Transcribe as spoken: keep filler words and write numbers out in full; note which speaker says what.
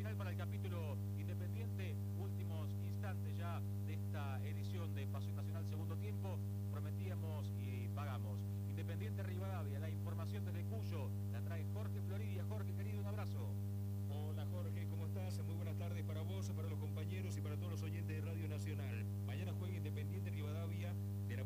Speaker 1: final para el capítulo Independiente. Últimos instantes ya